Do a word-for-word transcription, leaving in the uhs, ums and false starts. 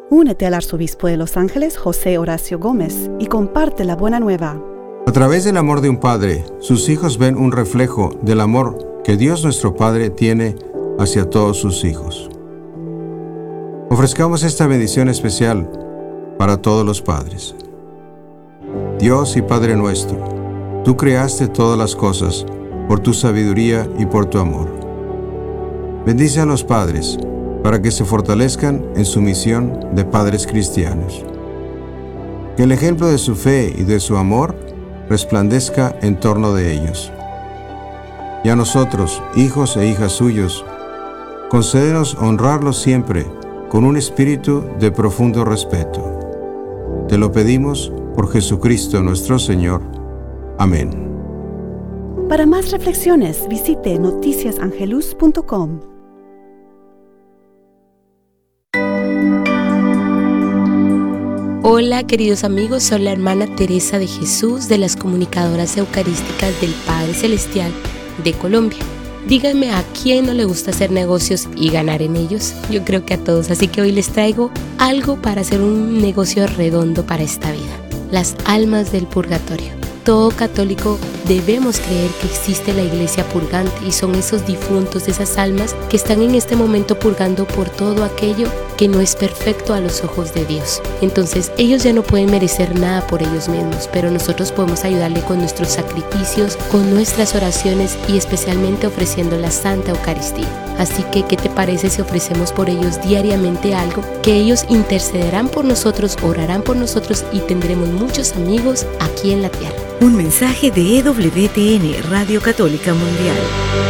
Únete al arzobispo de Los Ángeles, José Horacio Gómez, y comparte la buena nueva. A través del amor de un padre, sus hijos ven un reflejo del amor que Dios nuestro Padre tiene hacia todos sus hijos. Ofrezcamos esta bendición especial para todos los padres. Dios y Padre nuestro, tú creaste todas las cosas por tu sabiduría y por tu amor. Bendice a los padres para que se fortalezcan en su misión de padres cristianos. Que el ejemplo de su fe y de su amor resplandezca en torno de ellos. Y a nosotros, hijos e hijas suyos, concédenos honrarlos siempre con un espíritu de profundo respeto. Te lo pedimos por Jesucristo nuestro Señor. Amén. Para más reflexiones, visite noticias angelus punto com. Hola queridos amigos, soy la hermana Teresa de Jesús de las Comunicadoras Eucarísticas del Padre Celestial de Colombia. Díganme, ¿a quién no le gusta hacer negocios y ganar en ellos? Yo creo que a todos, así que hoy les traigo algo para hacer un negocio redondo para esta vida: las almas del purgatorio. Todo católico debemos creer que existe la iglesia purgante y son esos difuntos, esas almas que están en este momento purgando por todo aquello que no es perfecto a los ojos de Dios. Entonces ellos ya no pueden merecer nada por ellos mismos, pero nosotros podemos ayudarle con nuestros sacrificios, con nuestras oraciones y especialmente ofreciendo la Santa Eucaristía. Así que, ¿qué te parece si ofrecemos por ellos diariamente algo? Que ellos intercederán por nosotros, orarán por nosotros y tendremos muchos amigos aquí en la tierra. Un mensaje de E W T N, Radio Católica Mundial.